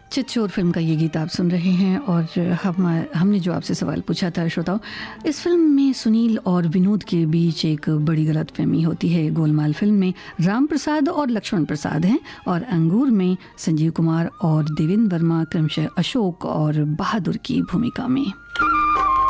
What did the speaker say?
Chitchor film का ये गीत आप सुन रहे हैं और हमने जो आपसे सवाल पूछा था श्रोताओं, इस फिल्म में सुनील और विनोद के बीच एक बड़ी गलतफहमी होती है। गोलमाल फिल्म में राम प्रसाद और लक्ष्मण प्रसाद हैं और अंगूर में संजीव कुमार और देवेंद्र वर्मा क्रमशः अशोक और बहादुर की भूमिका में।